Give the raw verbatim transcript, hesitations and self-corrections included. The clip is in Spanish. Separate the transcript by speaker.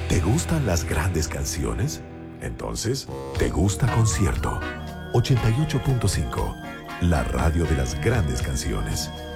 Speaker 1: ¿Te gustan las grandes canciones? Entonces, ¿te gusta Concierto? ochenta y ocho punto cinco, la radio de las grandes canciones.